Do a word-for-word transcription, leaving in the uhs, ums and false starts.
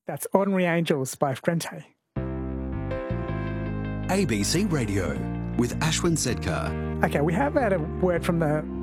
That's Ordinary Angels by Frente. A B C Radio with Ashwin Sedkar. Okay, we have had a word from the